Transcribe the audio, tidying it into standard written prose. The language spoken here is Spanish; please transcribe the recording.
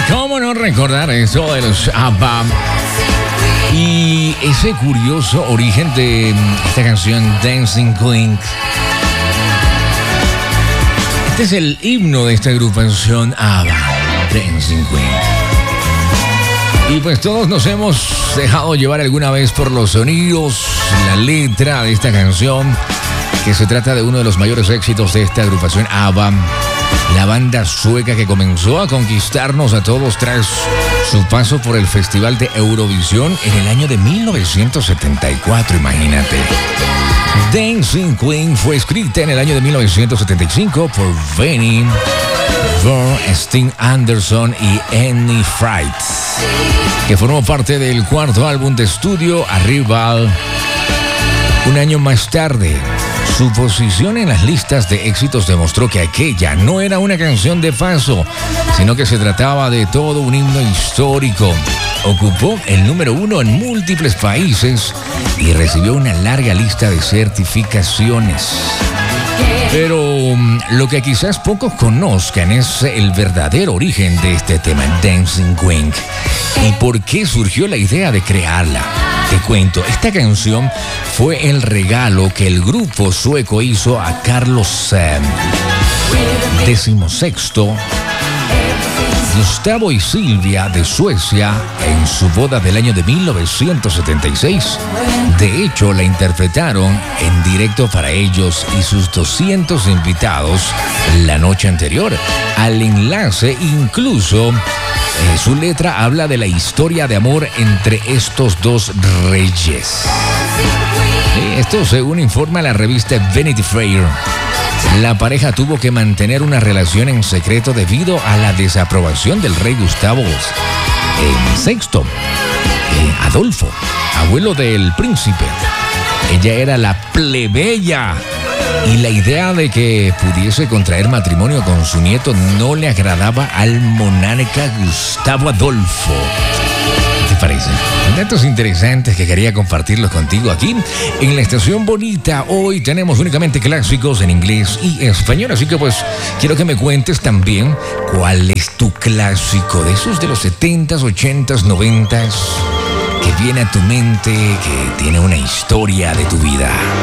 ¿Cómo no recordar eso de los ABBA? Y ese curioso origen de esta canción Dancing Queen. Este es el himno de esta agrupación ABBA, Dancing Queen. Y pues todos nos hemos dejado llevar alguna vez por los sonidos, la letra de esta canción, que se trata de uno de los mayores éxitos de esta agrupación ABBA, la banda sueca que comenzó a conquistarnos a todos tras su paso por el Festival de Eurovisión en el año de 1974, imagínate. Dancing Queen fue escrita en el año de 1975 por Benny Stig Andersson y Annie Fright, que formó parte del cuarto álbum de estudio Arrival. Un año más tarde, su posición en las listas de éxitos demostró que aquella no era una canción de paso, sino que se trataba de todo un himno histórico. Ocupó el número 1 en múltiples países y recibió una larga lista de certificaciones. Pero lo que quizás pocos conozcan es el verdadero origen de este tema, Dancing Queen, y por qué surgió la idea de crearla. Te cuento, esta canción fue el regalo que el grupo sueco hizo a Carlos XVI, Gustavo y Silvia de Suecia en su boda del año de 1976. De hecho, la interpretaron en directo para ellos y sus 200 invitados la noche anterior. Al enlace, incluso, su letra habla de la historia de amor entre estos dos reyes. Esto según informa la revista Vanity Fair. La pareja tuvo que mantener una relación en secreto debido a la desaprobación del rey Gustavo VI, Adolfo, abuelo del príncipe. Ella era la plebeya y la idea de que pudiese contraer matrimonio con su nieto no le agradaba al monarca Gustavo Adolfo. ¿Qué te parece? Datos interesantes que quería compartirlos contigo aquí en la Estación Bonita. Hoy tenemos únicamente clásicos en inglés y español, así que pues quiero que me cuentes también cuál es tu clásico de esos de los 70s, 80s, 90s que viene a tu mente, que tiene una historia de tu vida.